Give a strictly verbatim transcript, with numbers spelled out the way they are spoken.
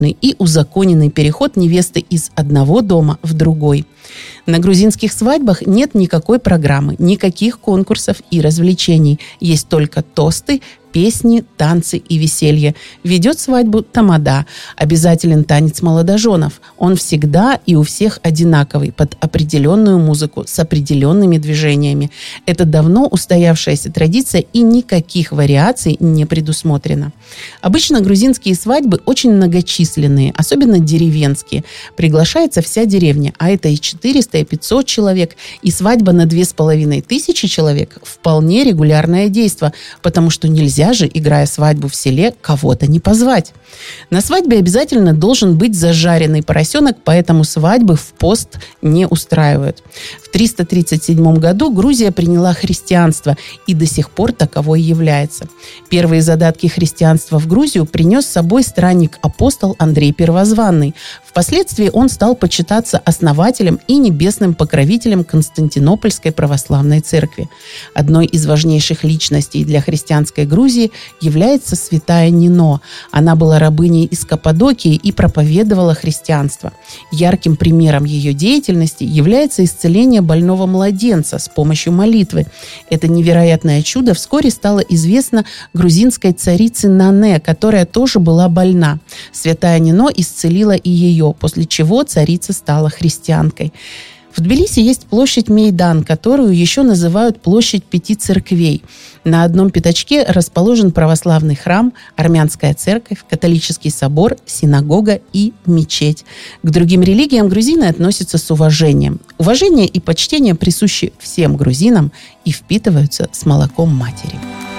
и узаконенный переход невесты из одного дома в другой. На грузинских свадьбах нет никакой программы, никаких конкурсов и развлечений. Есть только тосты, песни, танцы и веселье. Ведет свадьбу тамада. Обязателен танец молодоженов. Он всегда и у всех одинаковый, под определенную музыку, с определенными движениями. Это давно устоявшаяся традиция, и никаких вариаций не предусмотрено. Обычно грузинские свадьбы очень многочисленные, особенно деревенские. Приглашается вся деревня, а это и четыреста, и пятьсот человек, и свадьба на две с половиной тысячи человек – вполне регулярное действо, потому что нельзя же, играя свадьбу в селе, кого-то не позвать. На свадьбе обязательно должен быть зажаренный поросенок, поэтому свадьбы в пост не устраивают. В триста тридцать седьмом году Грузия приняла христианство и до сих пор таковой является. Первые задатки христианства в Грузию принес с собой странник-апостол Андрей Первозванный. Впоследствии он стал почитаться основателем и небесным покровителем Константинопольской православной церкви. Одной из важнейших личностей для христианской Грузии является святая Нино. Она была рабыней из Каппадокии и проповедовала христианство. Ярким примером ее деятельности является исцеление больного младенца с помощью молитвы. Это невероятное чудо вскоре стало известно грузинской царице Нане, которая тоже была больна. Святая Нино исцелила и ее, после чего царица стала христианкой. В Тбилиси есть площадь Мейдан, которую еще называют площадь пяти церквей. На одном пятачке расположен православный храм, армянская церковь, католический собор, синагога и мечеть. К другим религиям грузины относятся с уважением. Уважение и почтение присущи всем грузинам и впитываются с молоком матери.